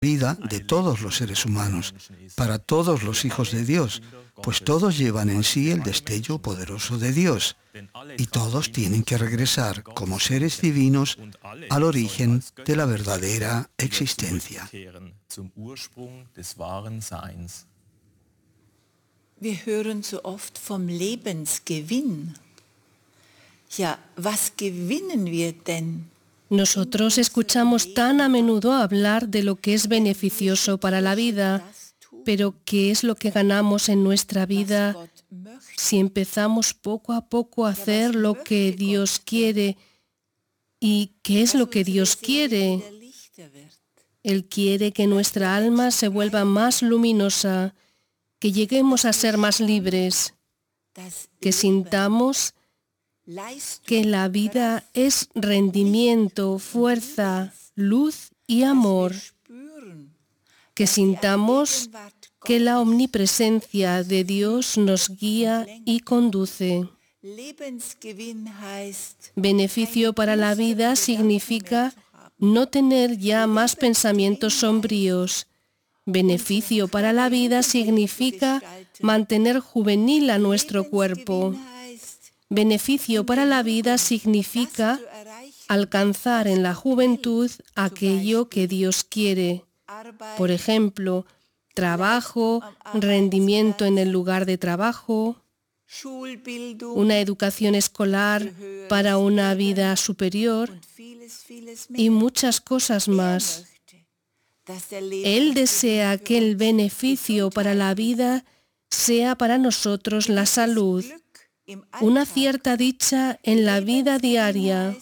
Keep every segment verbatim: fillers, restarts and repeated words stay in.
vida de todos los seres humanos, para todos los hijos de Dios, pues todos llevan en sí el destello poderoso de Dios, y todos tienen que regresar como seres divinos al origen de la verdadera existencia. Wir hören so oft vom Lebensgewinn. Ja, was gewinnen wir denn? Nosotros escuchamos tan a menudo hablar de lo que es beneficioso para la vida, pero ¿qué es lo que ganamos en nuestra vida si empezamos poco a poco a hacer lo que Dios quiere? ¿Y qué es lo que Dios quiere? Él quiere que nuestra alma se vuelva más luminosa, que lleguemos a ser más libres, que sintamos que la vida es rendimiento, fuerza, luz y amor, que sintamos que la omnipresencia de Dios nos guía y conduce. Beneficio para la vida significa no tener ya más pensamientos sombríos. Beneficio para la vida significa mantener juvenil a nuestro cuerpo. Beneficio para la vida significa alcanzar en la juventud aquello que Dios quiere. Por ejemplo, trabajo, rendimiento en el lugar de trabajo, una educación escolar para una vida superior y muchas cosas más. Él desea que el beneficio para la vida sea para nosotros la salud, una cierta dicha en la vida diaria.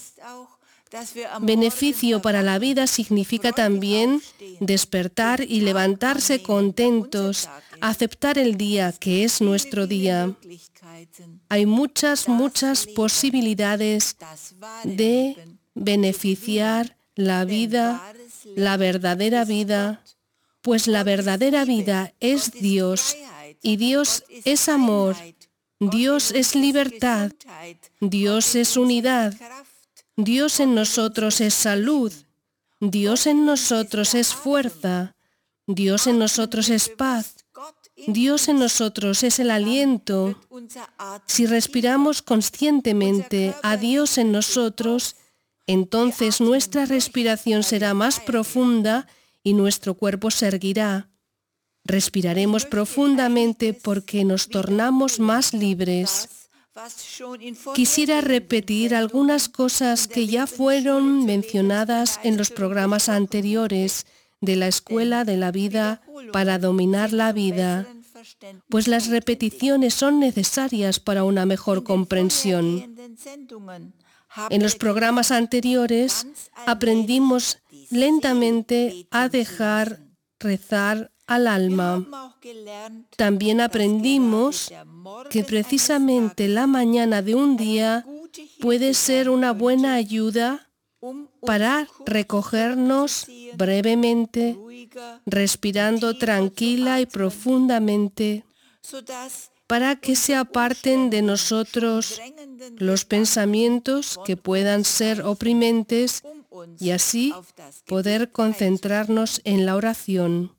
Beneficio para la vida significa también despertar y levantarse contentos, aceptar el día que es nuestro día. Hay muchas, muchas posibilidades de beneficiar la vida, la verdadera vida, pues la verdadera vida es Dios, y Dios es amor. Dios es libertad, Dios es unidad, Dios en nosotros es salud, Dios en nosotros es fuerza, Dios en nosotros es paz, Dios en nosotros es el aliento. Si respiramos conscientemente a Dios en nosotros, entonces nuestra respiración será más profunda y nuestro cuerpo se erguirá. Respiraremos profundamente porque nos tornamos más libres. Quisiera repetir algunas cosas que ya fueron mencionadas en los programas anteriores de la Escuela de la Vida para dominar la vida, pues las repeticiones son necesarias para una mejor comprensión. En los programas anteriores aprendimos lentamente a dejar rezar al alma. También aprendimos que precisamente la mañana de un día puede ser una buena ayuda para recogernos brevemente, respirando tranquila y profundamente, para que se aparten de nosotros los pensamientos que puedan ser oprimentes y así poder concentrarnos en la oración.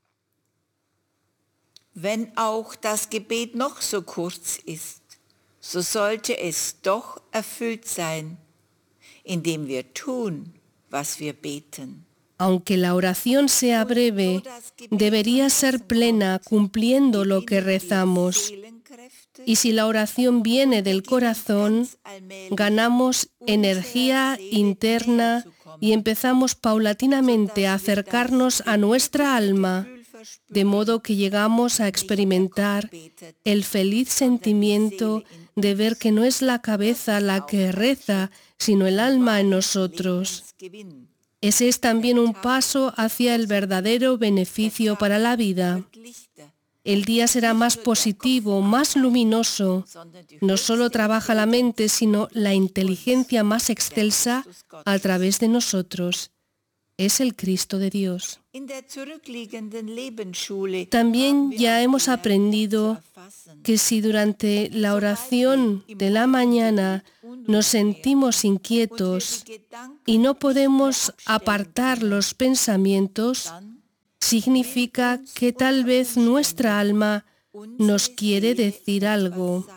Wenn auch das Gebet noch so kurz ist, so sollte es doch erfüllt sein, indem wir tun, was wir beten. Aunque la oración sea breve, debería ser plena cumpliendo lo que rezamos. Y si la oración viene del corazón, ganamos energía interna y empezamos paulatinamente a acercarnos a nuestra alma, de modo que llegamos a experimentar el feliz sentimiento de ver que no es la cabeza la que reza, sino el alma en nosotros. Ese es también un paso hacia el verdadero beneficio para la vida. El día será más positivo, más luminoso. No solo trabaja la mente, sino la inteligencia más excelsa a través de nosotros. Es el Cristo de Dios. También ya hemos aprendido que si durante la oración de la mañana nos sentimos inquietos y no podemos apartar los pensamientos, significa que tal vez nuestra alma nos quiere decir algo.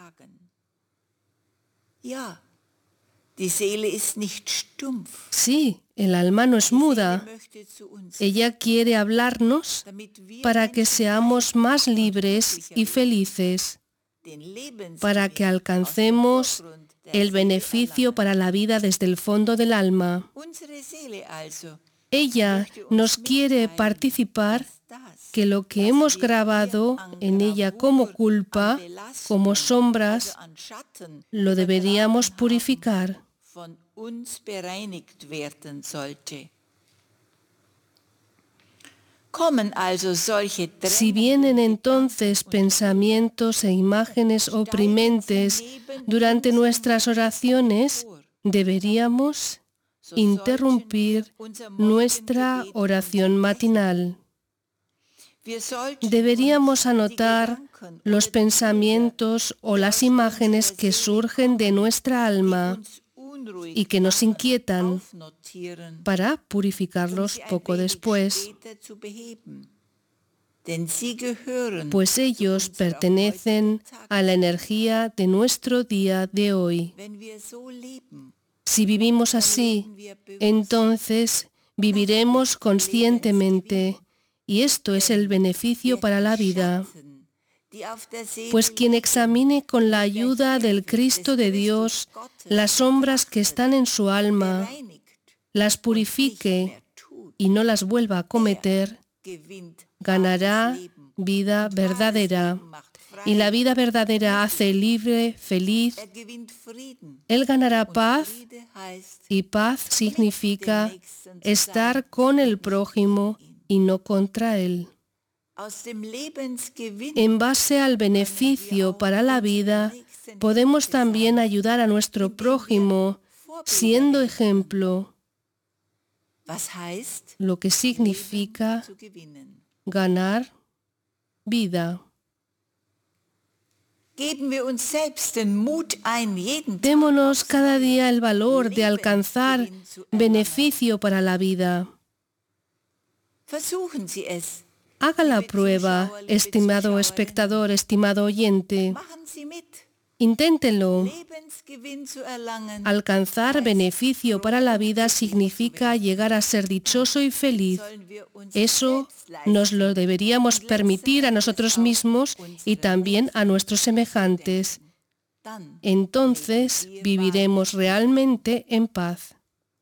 Sí, el alma no es muda. Ella quiere hablarnos para que seamos más libres y felices, para que alcancemos el beneficio para la vida desde el fondo del alma. Ella nos quiere participar que lo que hemos grabado en ella como culpa, como sombras, lo deberíamos purificar. Si vienen entonces pensamientos e imágenes oprimentes durante nuestras oraciones, deberíamos interrumpir nuestra oración matinal. Deberíamos anotar los pensamientos o las imágenes que surgen de nuestra alma y que nos inquietan para purificarlos poco después, pues ellos pertenecen a la energía de nuestro día de hoy. Si vivimos así, entonces viviremos conscientemente, y esto es el beneficio para la vida. Pues quien examine con la ayuda del Cristo de Dios las sombras que están en su alma, las purifique y no las vuelva a cometer, ganará vida verdadera. Y la vida verdadera hace libre, feliz. Él ganará paz, y paz significa estar con el prójimo y no contra él. En base al beneficio para la vida, podemos también ayudar a nuestro prójimo siendo ejemplo, lo que significa ganar vida. Démonos cada día el valor de alcanzar beneficio para la vida. Haga la prueba, estimado espectador, estimado oyente. Inténtenlo. Alcanzar beneficio para la vida significa llegar a ser dichoso y feliz. Eso nos lo deberíamos permitir a nosotros mismos y también a nuestros semejantes. Entonces viviremos realmente en paz.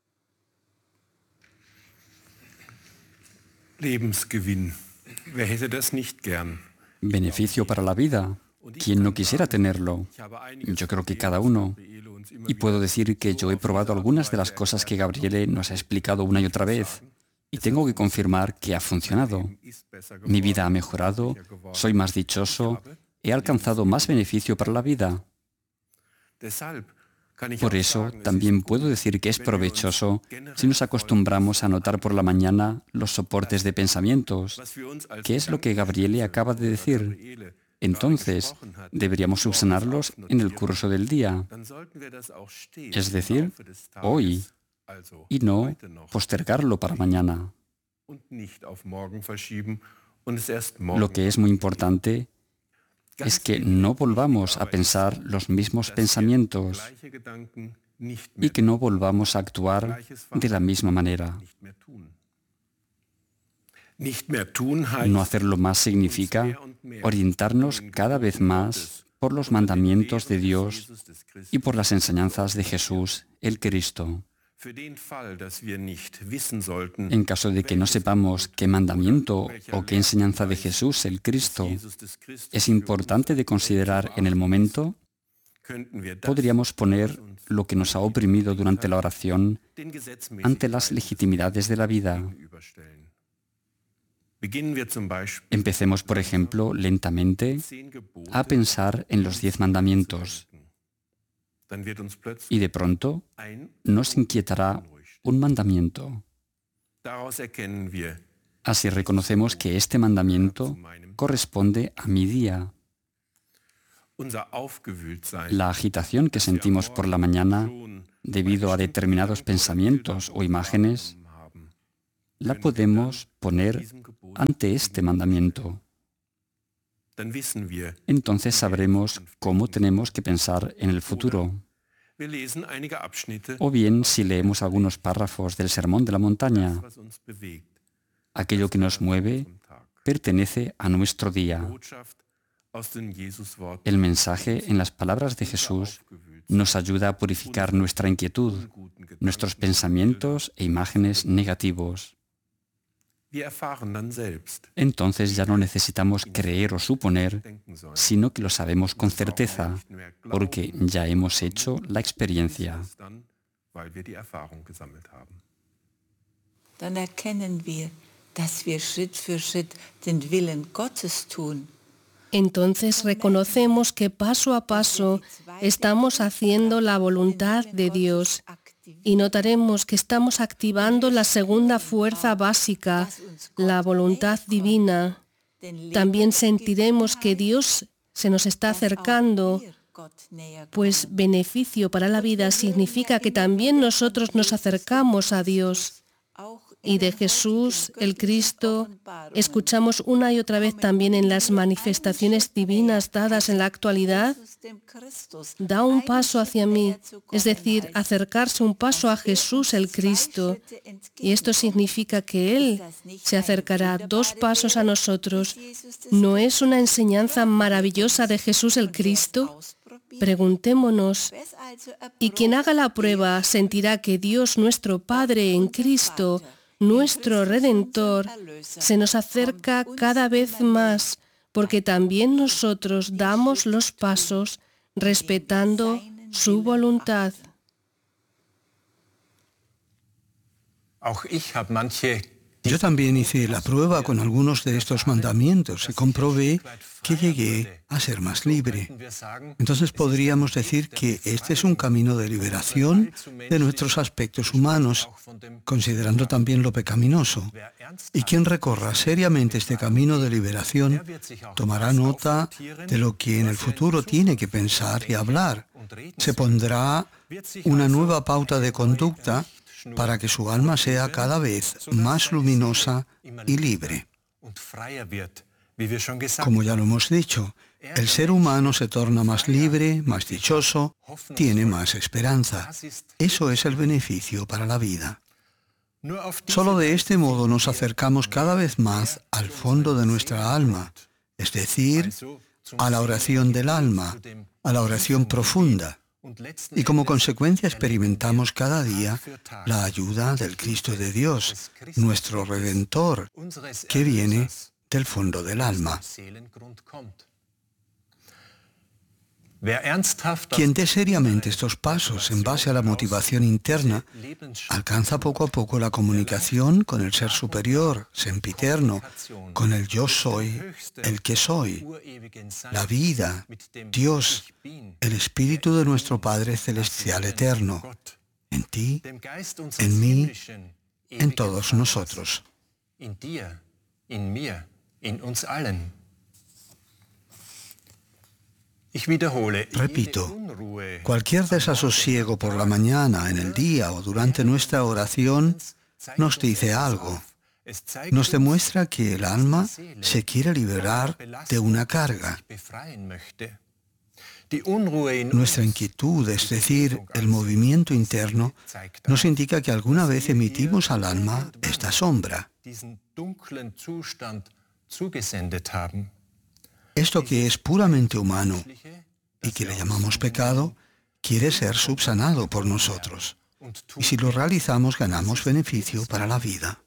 Lebensgewinn. Wer hätte das nicht gern? Beneficio para la vida. ¿Quién no quisiera tenerlo? Yo creo que cada uno. Y puedo decir que yo he probado algunas de las cosas que Gabriele nos ha explicado una y otra vez. Y tengo que confirmar que ha funcionado. Mi vida ha mejorado, soy más dichoso, he alcanzado más beneficio para la vida. Por eso, también puedo decir que es provechoso si nos acostumbramos a anotar por la mañana los soportes de pensamientos, que es lo que Gabriele acaba de decir. Entonces, deberíamos subsanarlos en el curso del día, es decir, hoy, y no postergarlo para mañana. Lo que es muy importante es que no volvamos a pensar los mismos pensamientos y que no volvamos a actuar de la misma manera. No hacerlo más significa orientarnos cada vez más por los mandamientos de Dios y por las enseñanzas de Jesús, el Cristo. En caso de que no sepamos qué mandamiento o qué enseñanza de Jesús, el Cristo, es importante de considerar en el momento, podríamos poner lo que nos ha oprimido durante la oración ante las legitimidades de la vida. Empecemos, por ejemplo, lentamente a pensar en los diez mandamientos. Y de pronto nos inquietará un mandamiento. Así reconocemos que este mandamiento corresponde a mi día. La agitación que sentimos por la mañana debido a determinados pensamientos o imágenes la podemos poner ante este mandamiento. Entonces sabremos cómo tenemos que pensar en el futuro. O bien, si leemos algunos párrafos del Sermón de la Montaña, aquello que nos mueve pertenece a nuestro día. El mensaje en las palabras de Jesús nos ayuda a purificar nuestra inquietud, nuestros pensamientos e imágenes negativos. Entonces ya no necesitamos creer o suponer, sino que lo sabemos con certeza, porque ya hemos hecho la experiencia. Dann erkennen wir, dass wir Schritt für Schritt den Willen Gottes tun. Entonces reconocemos que paso a paso estamos haciendo la voluntad de Dios y notaremos que estamos activando la segunda fuerza básica, la voluntad divina. También sentiremos que Dios se nos está acercando, pues beneficio para la vida significa que también nosotros nos acercamos a Dios. Y de Jesús, el Cristo, escuchamos una y otra vez también en las manifestaciones divinas dadas en la actualidad, da un paso hacia mí, es decir, acercarse un paso a Jesús, el Cristo. Y esto significa que Él se acercará dos pasos a nosotros. ¿No es una enseñanza maravillosa de Jesús, el Cristo? Preguntémonos, y quien haga la prueba sentirá que Dios nuestro Padre en Cristo, nuestro Redentor, se nos acerca cada vez más, porque también nosotros damos los pasos respetando su voluntad. Yo también hice la prueba con algunos de estos mandamientos y comprobé que llegué a ser más libre. Entonces podríamos decir que este es un camino de liberación de nuestros aspectos humanos, considerando también lo pecaminoso. Y quien recorra seriamente este camino de liberación tomará nota de lo que en el futuro tiene que pensar y hablar. Se pondrá una nueva pauta de conducta para que su alma sea cada vez más luminosa y libre. Como ya lo hemos dicho, el ser humano se torna más libre, más dichoso, tiene más esperanza. Eso es el beneficio para la vida. Solo de este modo nos acercamos cada vez más al fondo de nuestra alma, es decir, a la oración del alma, a la oración profunda. Y como consecuencia experimentamos cada día la ayuda del Cristo de Dios, nuestro Redentor, que viene del fondo del alma. Quien dé seriamente estos pasos en base a la motivación interna, alcanza poco a poco la comunicación con el Ser Superior, sempiterno, con el Yo Soy, el que soy, la vida, Dios, el Espíritu de nuestro Padre Celestial Eterno, en ti, en mí, en todos nosotros. Repito, cualquier desasosiego por la mañana, en el día o durante nuestra oración nos dice algo. Nos demuestra que el alma se quiere liberar de una carga. Nuestra inquietud, es decir, el movimiento interno, nos indica que alguna vez emitimos al alma esta sombra. Esto que es puramente humano y que le llamamos pecado, quiere ser subsanado por nosotros. Y si lo realizamos, ganamos beneficio para la vida.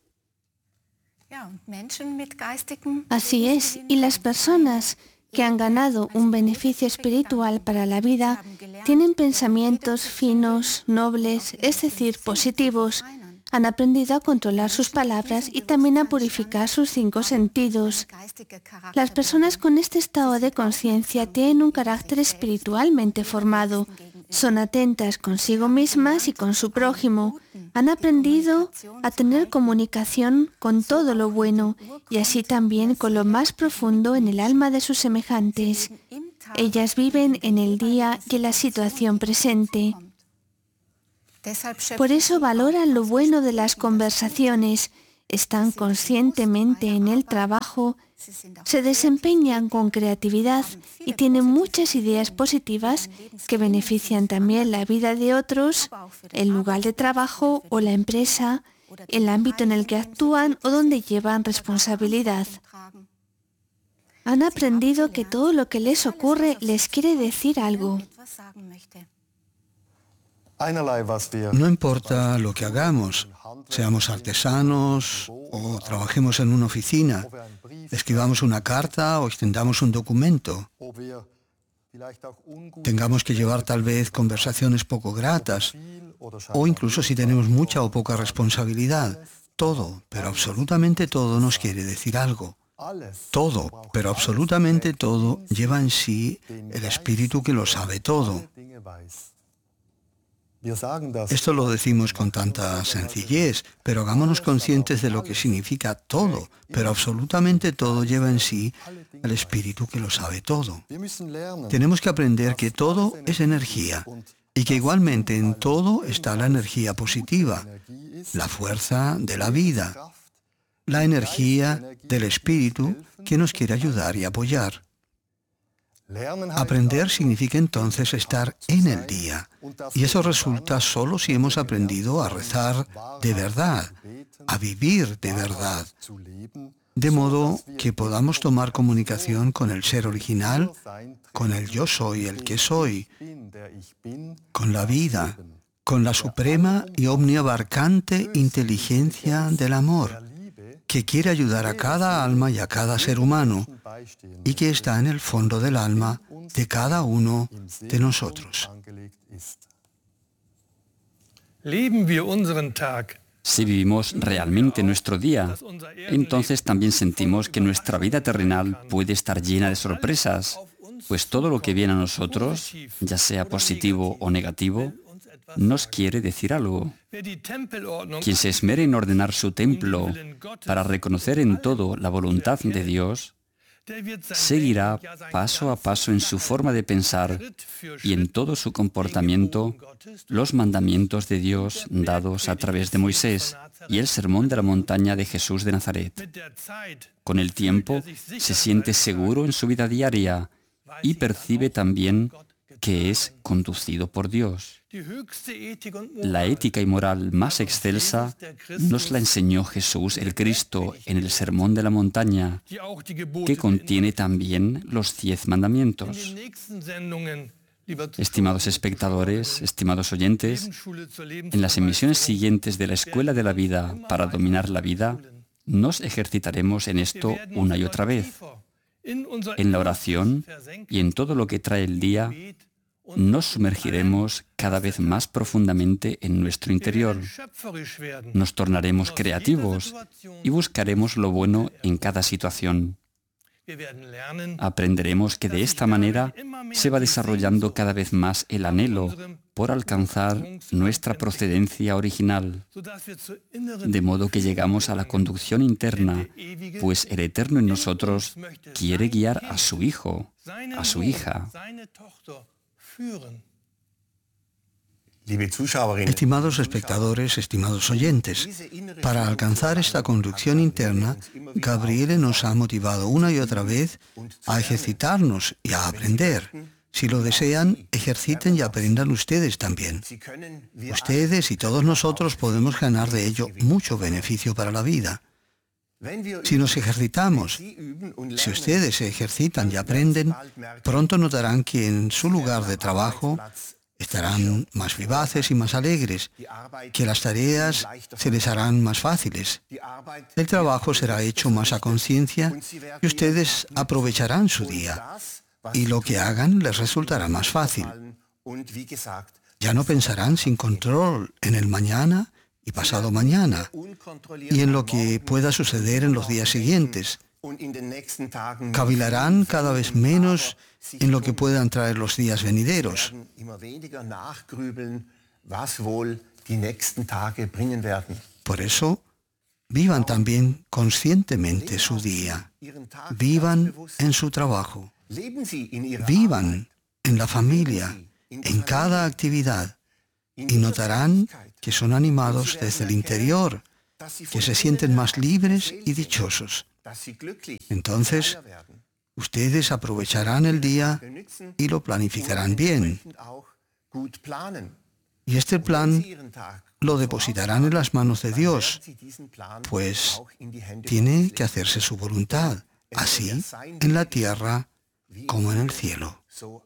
Así es, y las personas que han ganado un beneficio espiritual para la vida tienen pensamientos finos, nobles, es decir, positivos. Han aprendido a controlar sus palabras y también a purificar sus cinco sentidos. Las personas con este estado de conciencia tienen un carácter espiritualmente formado. Son atentas consigo mismas y con su prójimo. Han aprendido a tener comunicación con todo lo bueno y así también con lo más profundo en el alma de sus semejantes. Ellas viven en el día y en la situación presente. Por eso valoran lo bueno de las conversaciones están conscientemente en el trabajo, se desempeñan con creatividad y tienen muchas ideas positivas que benefician también la vida de otros, el lugar de trabajo o la empresa, el ámbito en el que actúan o donde llevan responsabilidad. Han aprendido que todo lo que les ocurre les quiere decir algo. No importa lo que hagamos, seamos artesanos o trabajemos en una oficina, escribamos una carta o extendamos un documento, tengamos que llevar tal vez conversaciones poco gratas, o incluso si tenemos mucha o poca responsabilidad, todo, pero absolutamente todo nos quiere decir algo. Todo, pero absolutamente todo lleva en sí el espíritu que lo sabe todo. Esto lo decimos con tanta sencillez, pero hagámonos conscientes de lo que significa todo, pero absolutamente todo lleva en sí el espíritu que lo sabe todo. Tenemos que aprender que todo es energía y que igualmente en todo está la energía positiva, la fuerza de la vida, la energía del espíritu que nos quiere ayudar y apoyar. Aprender significa entonces estar en el día, y eso resulta solo si hemos aprendido a rezar de verdad, a vivir de verdad, de modo que podamos tomar comunicación con el ser original, con el yo soy el que soy, con la vida, con la suprema y omniabarcante inteligencia del amor, que quiere ayudar a cada alma y a cada ser humano, y que está en el fondo del alma de cada uno de nosotros. Si vivimos realmente nuestro día, entonces también sentimos que nuestra vida terrenal puede estar llena de sorpresas, pues todo lo que viene a nosotros, ya sea positivo o negativo, nos quiere decir algo. Quien se esmere en ordenar su templo para reconocer en todo la voluntad de Dios, seguirá paso a paso en su forma de pensar y en todo su comportamiento los mandamientos de Dios dados a través de Moisés y el sermón de la montaña de Jesús de Nazaret. Con el tiempo se siente seguro en su vida diaria y percibe también que es conducido por Dios. La ética y moral más excelsa nos la enseñó Jesús el Cristo en el Sermón de la Montaña, que contiene también los diez mandamientos. Estimados espectadores, estimados oyentes, en las emisiones siguientes de la Escuela de la Vida para dominar la vida, nos ejercitaremos en esto una y otra vez. En la oración y en todo lo que trae el día, nos sumergiremos cada vez más profundamente en nuestro interior. Nos tornaremos creativos y buscaremos lo bueno en cada situación. Aprenderemos que de esta manera se va desarrollando cada vez más el anhelo por alcanzar nuestra procedencia original, de modo que llegamos a la conducción interna, pues el Eterno en nosotros quiere guiar a su hijo, a su hija. Estimados espectadores, estimados oyentes, para alcanzar esta conducción interna, Gabriele nos ha motivado una y otra vez a ejercitarnos y a aprender. Si lo desean, ejerciten y aprendan ustedes también. Ustedes y todos nosotros podemos ganar de ello mucho beneficio para la vida. Si nos ejercitamos, si ustedes se ejercitan y aprenden, pronto notarán que en su lugar de trabajo estarán más vivaces y más alegres, que las tareas se les harán más fáciles. El trabajo será hecho más a conciencia y ustedes aprovecharán su día, y lo que hagan les resultará más fácil. Ya no pensarán sin control en el mañana y pasado mañana, y en lo que pueda suceder en los días siguientes. Cavilarán cada vez menos en lo que puedan traer los días venideros. Por eso, vivan también conscientemente su día. Vivan en su trabajo. Vivan en la familia, en cada actividad, y notarán que son animados desde el interior, que se sienten más libres y dichosos. Entonces, ustedes aprovecharán el día y lo planificarán bien. Y este plan lo depositarán en las manos de Dios, pues tiene que hacerse su voluntad, así en la tierra como en el cielo.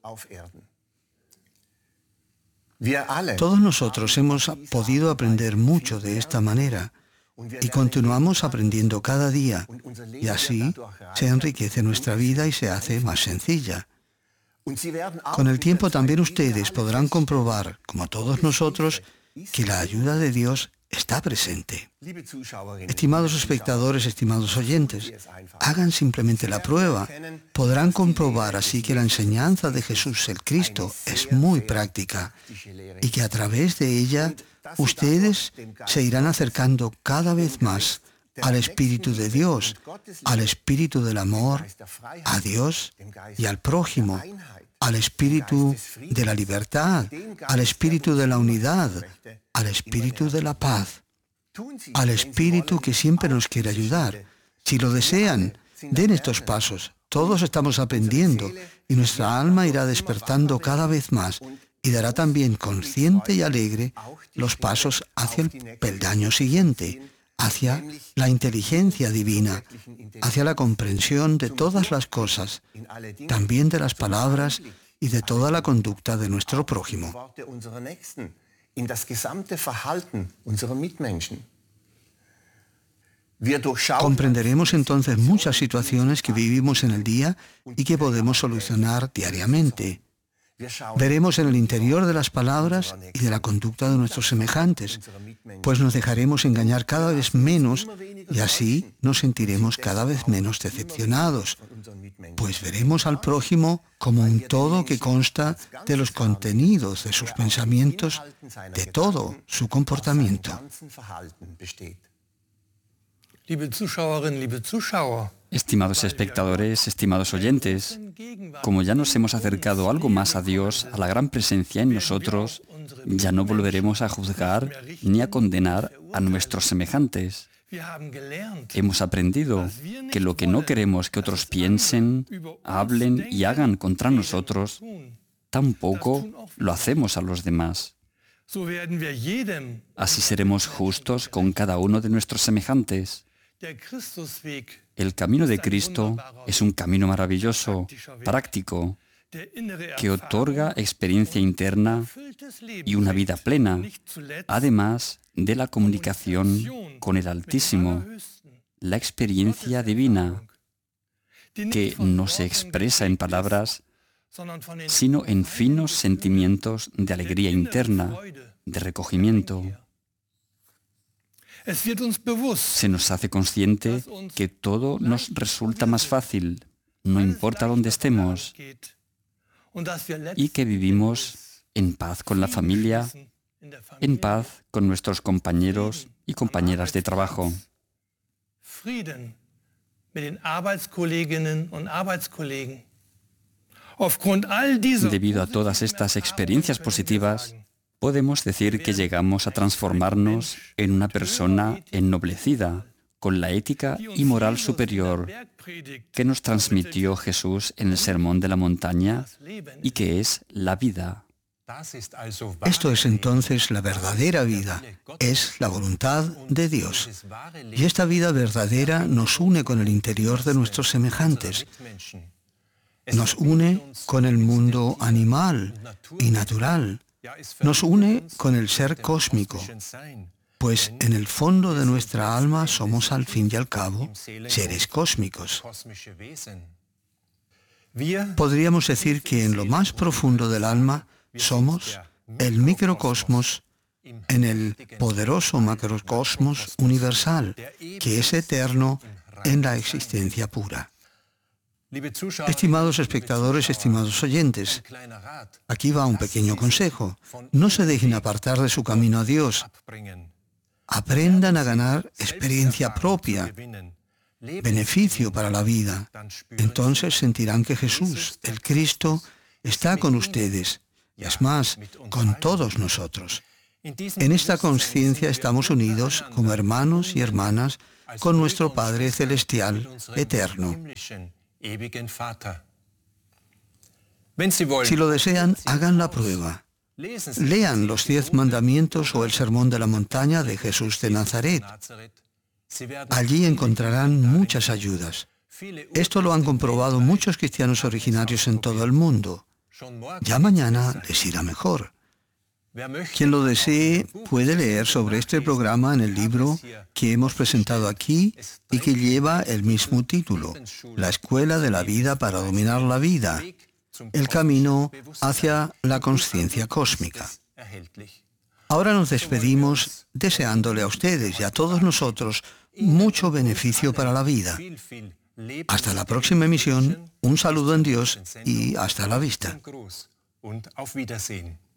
Todos nosotros hemos podido aprender mucho de esta manera y continuamos aprendiendo cada día, y así se enriquece nuestra vida y se hace más sencilla. Con el tiempo también ustedes podrán comprobar, como todos nosotros, que la ayuda de Dios está presente. Estimados espectadores, estimados oyentes, hagan simplemente la prueba. Podrán comprobar así que la enseñanza de Jesús el Cristo es muy práctica y que a través de ella ustedes se irán acercando cada vez más al Espíritu de Dios, al Espíritu del amor, a Dios y al prójimo, al Espíritu de la libertad, al Espíritu de la unidad, al Espíritu de la paz, al Espíritu que siempre nos quiere ayudar. Si lo desean, den estos pasos. Todos estamos aprendiendo y nuestra alma irá despertando cada vez más y dará también consciente y alegre los pasos hacia el peldaño siguiente, hacia la inteligencia divina, hacia la comprensión de todas las cosas, también de las palabras y de toda la conducta de nuestro prójimo. Comprenderemos entonces muchas situaciones que vivimos en el día y que podemos solucionar diariamente. Veremos en el interior de las palabras y de la conducta de nuestros semejantes, pues nos dejaremos engañar cada vez menos y así nos sentiremos cada vez menos decepcionados, pues veremos al prójimo como un todo que consta de los contenidos de sus pensamientos, de todo su comportamiento. Estimados espectadores, estimados oyentes, como ya nos hemos acercado algo más a Dios, a la gran presencia en nosotros, ya no volveremos a juzgar ni a condenar a nuestros semejantes. Hemos aprendido que lo que no queremos que otros piensen, hablen y hagan contra nosotros, tampoco lo hacemos a los demás. Así seremos justos con cada uno de nuestros semejantes. El camino de Cristo es un camino maravilloso, práctico, que otorga experiencia interna y una vida plena, además de la comunicación con el Altísimo, la experiencia divina, que no se expresa en palabras, sino en finos sentimientos de alegría interna, de recogimiento. Se nos hace consciente que todo nos resulta más fácil, no importa dónde estemos, y que vivimos en paz con la familia, en paz con nuestros compañeros y compañeras de trabajo. Debido a todas estas experiencias positivas, podemos decir que llegamos a transformarnos en una persona ennoblecida, con la ética y moral superior que nos transmitió Jesús en el Sermón de la Montaña y que es la vida. Esto es entonces la verdadera vida, es la voluntad de Dios. Y esta vida verdadera nos une con el interior de nuestros semejantes. Nos une con el mundo animal y natural. Nos une con el ser cósmico, pues en el fondo de nuestra alma somos al fin y al cabo seres cósmicos. Podríamos decir que en lo más profundo del alma somos el microcosmos en el poderoso macrocosmos universal, que es eterno en la existencia pura. Estimados espectadores, estimados oyentes, aquí va un pequeño consejo. No se dejen apartar de su camino a Dios. Aprendan a ganar experiencia propia, beneficio para la vida. Entonces sentirán que Jesús, el Cristo, está con ustedes, y es más, con todos nosotros. En esta conciencia estamos unidos como hermanos y hermanas con nuestro Padre Celestial eterno. Si lo desean, hagan la prueba. Lean los diez mandamientos o el sermón de la montaña de Jesús de Nazaret. Allí encontrarán muchas ayudas. Esto lo han comprobado muchos cristianos originarios en todo el mundo. Ya mañana les irá mejor. Quien lo desee puede leer sobre este programa en el libro que hemos presentado aquí y que lleva el mismo título, La Escuela de la Vida para Dominar la Vida, el camino hacia la conciencia cósmica. Ahora nos despedimos deseándole a ustedes y a todos nosotros mucho beneficio para la vida. Hasta la próxima emisión, un saludo en Dios y hasta la vista.